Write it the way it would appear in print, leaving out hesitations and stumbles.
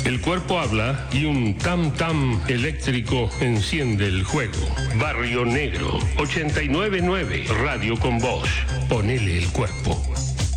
El cuerpo habla y un tam-tam eléctrico enciende el juego. Barrio Negro, 89.9, Radio con Voz. Ponele el cuerpo.